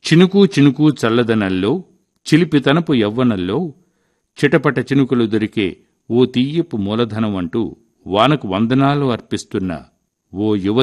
చినుకు చినుకు చల్లదనంలో, చిలిపితనపు యవ్వనంలో చిటపట చినుకులు దొరికే ఓ తీయపు మూలధనం అంటూ వానకు వందనాలు అర్పిస్తున్న ఓ యువ